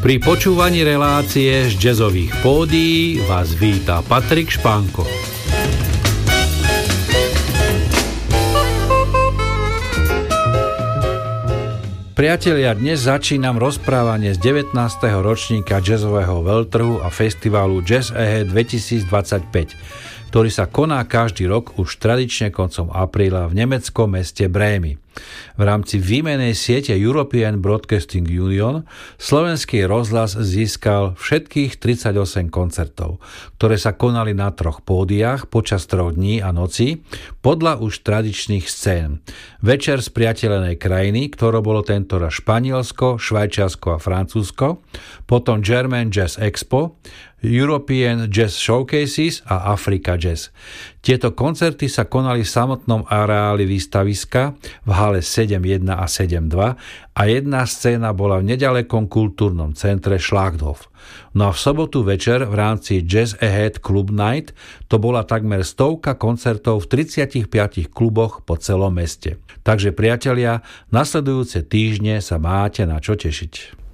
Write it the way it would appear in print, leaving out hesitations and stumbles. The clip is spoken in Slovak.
Pri počúvaní relácie z jazzových pódií vás víta Patrik Špánko. Priatelia, dnes začínam rozprávanie z 19. ročníka jazzového veľtrhu a festivalu Jazz Ahead 2025, ktorý sa koná každý rok už tradične koncom apríla v nemeckom meste Brémy. V rámci výmenej siete European Broadcasting Union slovenský rozhlas získal všetkých 38 koncertov, ktoré sa konali na 3 pódiách počas 3 dní a nocí podľa už tradičných scén. Večer z priateľenej krajiny, ktorou bolo tentoraz Španielsko, Švajčiarsko a Francúzsko, potom German Jazz Expo, European Jazz Showcases a Africa Jazz. Tieto koncerty sa konali v samotnom areáli výstaviska v hale 7.1 a 7.2 a jedna scéna bola v nedalekom kultúrnom centre Schlachthof. No a v sobotu večer v rámci Jazz Ahead Club Night to bola takmer 100 koncertov v 35 kluboch po celom meste. Takže priatelia, nasledujúce týždne sa máte na čo tešiť.